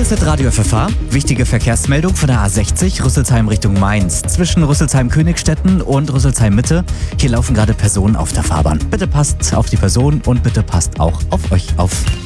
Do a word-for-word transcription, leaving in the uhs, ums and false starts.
Hier ist das Radio F F H. Wichtige Verkehrsmeldung von der A sechzig, Rüsselsheim Richtung Mainz. Zwischen Rüsselsheim-Königstetten und Rüsselsheim-Mitte. Hier laufen gerade Personen auf der Fahrbahn. Bitte passt auf die Person und bitte passt auch auf euch auf.